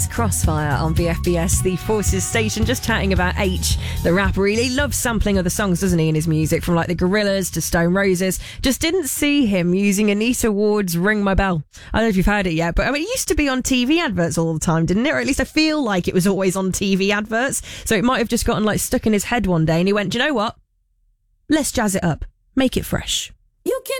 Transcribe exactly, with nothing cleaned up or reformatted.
Crossfire on V F B S, the Forces station, just chatting about H, the rapper. Really loves sampling other songs, doesn't he, in his music, from like the Gorillaz to Stone Roses. Just didn't see him using Anita Ward's Ring My Bell. I don't know if you've heard it yet, but I mean, it used to be on T V adverts all the time, didn't it? Or at least I feel like it was always on T V adverts. So it might have just gotten like stuck in his head one day and he went, do you know what? Let's jazz it up. Make it fresh. You can